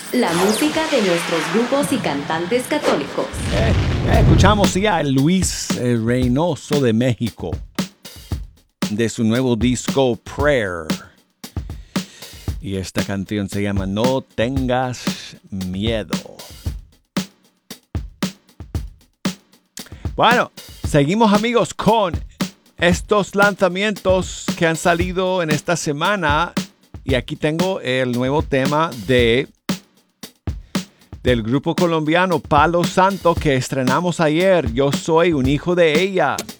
La música de nuestros grupos y cantantes católicos. Escuchamos ya a Luis Reynoso de México, de su nuevo disco Prayer. Y esta canción se llama No Tengas Miedo. Bueno, seguimos amigos con estos lanzamientos que han salido en esta semana. Y aquí tengo el nuevo tema del grupo colombiano Palo Santo que estrenamos ayer. Yo soy un hijo de ella.